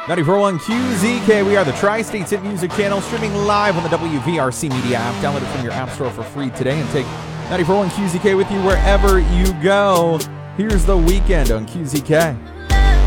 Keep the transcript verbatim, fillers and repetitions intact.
ninety-four point one Q Z K, we are the Tri-States Hit Music Channel, streaming live on the W V R C Media app. Download it from your app store for free today and take ninety-four point one Q Z K with you wherever you go. Here's The Weeknd on Q Z K.